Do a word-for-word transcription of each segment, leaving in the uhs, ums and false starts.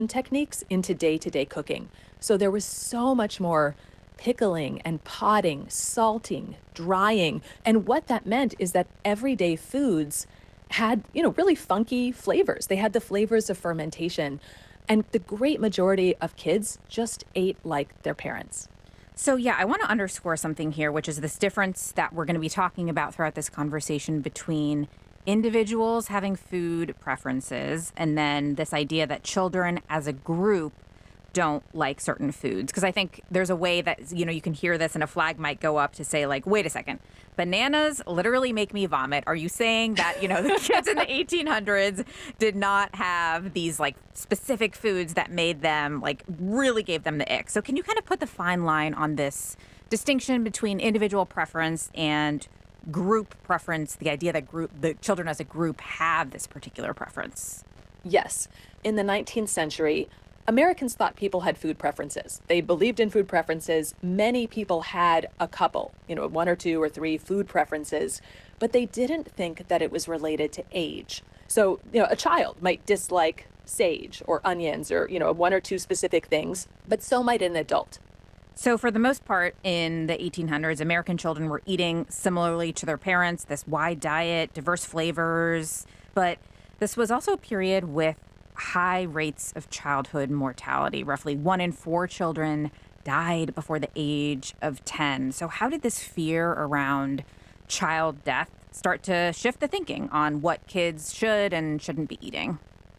techniques into day-to-day cooking. So there was so much more pickling and potting, salting, drying. And what that meant is that everyday foods had, you know, really funky flavors. They had the flavors of fermentation. And the great majority of kids just ate like their parents. So, yeah, I want to underscore something here, which is this difference that we're going to be talking about throughout this conversation between individuals having food preferences and then this idea that children as a group don't like certain foods. Because I think there's a way that, you know, you can hear this and a flag might go up to say, like, wait a second, bananas literally make me vomit. Are you saying that, you know, the kids in the eighteen hundreds did not have these, like, specific foods that made them, like, really gave them the ick? So can you kind of put the fine line on this distinction between individual preference and group preference, the idea that group, the children as a group have this particular preference? Yes. In the nineteenth century, Americans thought people had food preferences. They believed in food preferences. Many people had a couple, you know, one or two or three food preferences, but they didn't think that it was related to age. So, you know, a child might dislike sage or onions or, you know, one or two specific things, but so might an adult. So, for the most part, in the eighteen hundreds, American children were eating similarly to their parents, this wide diet, diverse flavors. But this was also a period with high rates of childhood mortality. Roughly one in four children died before the age of ten. So, how did this fear around child death start to shift the thinking on what kids should and shouldn't be eating?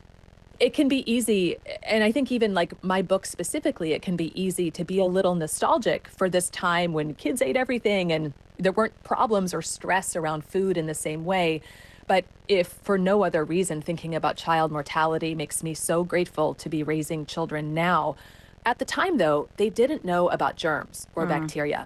It can be easy, and I think even like my book specifically, it can be easy to be a little nostalgic for this time when kids ate everything and there weren't problems or stress around food in the same way. But if for no other reason, thinking about child mortality makes me so grateful to be raising children now. At the time, though, they didn't know about germs or Mm. bacteria.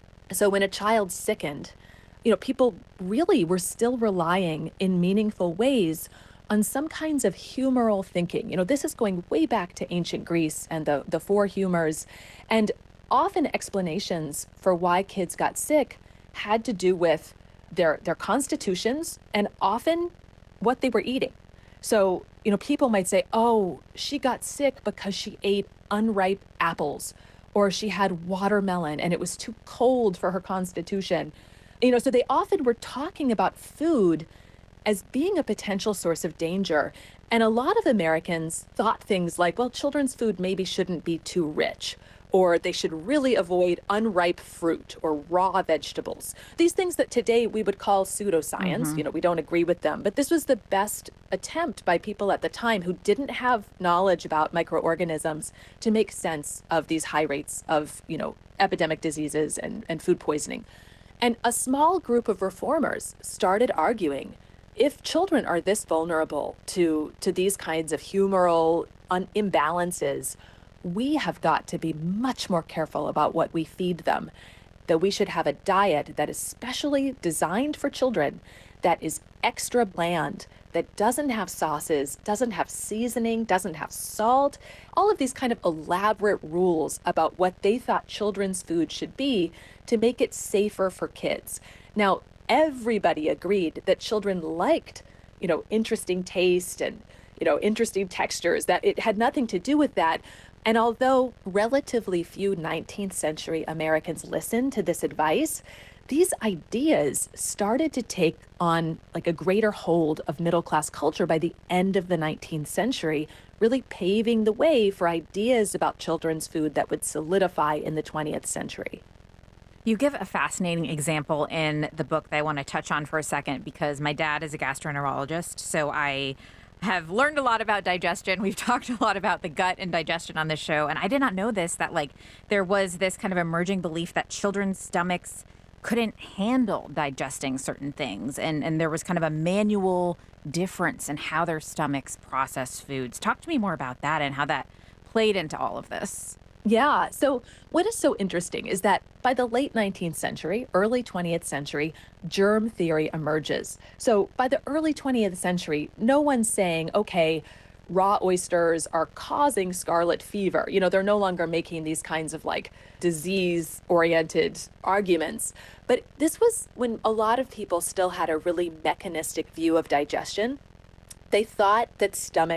So when a child sickened, you know, people really were still relying in meaningful ways on some kinds of humoral thinking. You know, this is going way back to ancient Greece and the, the four humors. And often explanations for why kids got sick had to do with their their constitutions and often what they were eating. So, you know, people might say, oh, she got sick because she ate unripe apples, or she had watermelon and it was too cold for her constitution. You know, so they often were talking about food as being a potential source of danger. And a lot of Americans thought things like, well, children's food maybe shouldn't be too rich, or they should really avoid unripe fruit or raw vegetables. These things that today we would call pseudoscience, Hmm. you know, we don't agree with them. But this was the best attempt by people at the time who didn't have knowledge about microorganisms to make sense of these high rates of, you know, epidemic diseases and, and food poisoning. And a small group of reformers started arguing, if children are this vulnerable to, to these kinds of humoral un- imbalances, we have got to be much more careful about what we feed them, that we should have a diet that is specially designed for children, that is extra bland, that doesn't have sauces, doesn't have seasoning, doesn't have salt, all of these kind of elaborate rules about what they thought children's food should be to make it safer for kids. Now, everybody agreed that children liked, you know, interesting taste and, you know, interesting textures, that it had nothing to do with that. And although relatively few nineteenth century Americans listened to this advice, these ideas started to take on like a greater hold of middle class culture by the end of the nineteenth century, really paving the way for ideas about children's food that would solidify in the twentieth century. You give a fascinating example in the book that I want to touch on for a second because my dad is a gastroenterologist. So I have learned a lot about digestion. We've talked a lot about the gut and digestion on this show. And I did not know this, that like there was this kind of emerging belief that children's stomachs couldn't handle digesting certain things. And, and there was kind of a manual difference in how their stomachs process foods. Talk to me more about that and how that played into all of this. Yeah. So, what is so interesting is that by the late nineteenth century, early twentieth century, germ theory emerges. So, by the early twentieth century, no one's saying, okay, raw oysters are causing scarlet fever. You know, they're no longer making these kinds of like disease oriented arguments. But this was when a lot of people still had a really mechanistic view of digestion. They thought that stomachs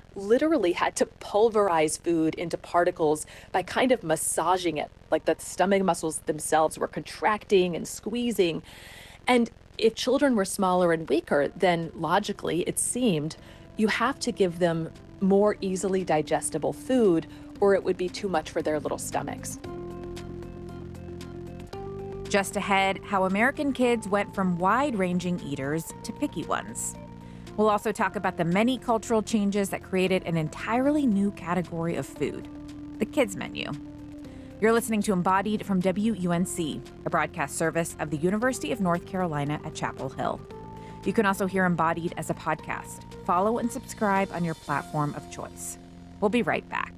literally had to pulverize food into particles by kind of massaging it, like the stomach muscles themselves were contracting and squeezing. And if children were smaller and weaker, then logically, it seemed, you have to give them more easily digestible food, or it would be too much for their little stomachs. Just ahead, how American kids went from wide-ranging eaters to picky ones. We'll also talk about the many cultural changes that created an entirely new category of food, the kids menu. You're listening to Embodied from W U N C, a broadcast service of the University of North Carolina at Chapel Hill. You can also hear Embodied as a podcast. Follow and subscribe on your platform of choice. We'll be right back.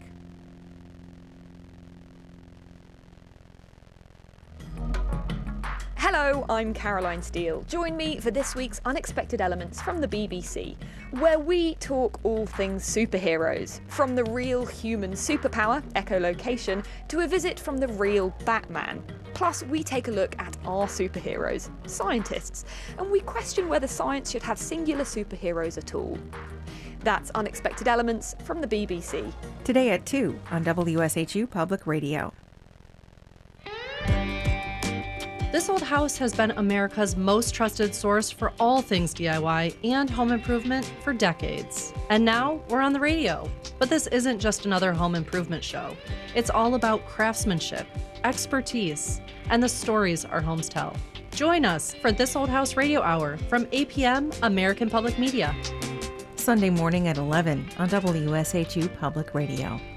Hello, I'm Caroline Steele. Join me for this week's Unexpected Elements from the B B C, where we talk all things superheroes, from the real human superpower, echolocation, to a visit from the real Batman. Plus, we take a look at our superheroes, scientists, and we question whether science should have singular superheroes at all. That's Unexpected Elements from the B B C. Today at two on W S H U Public Radio. This Old House has been America's most trusted source for all things D I Y and home improvement for decades. And now we're on the radio. But this isn't just another home improvement show. It's all about craftsmanship, expertise, and the stories our homes tell. Join us for This Old House Radio Hour from eight p.m. American Public Media. Sunday morning at eleven on W S H U Public Radio.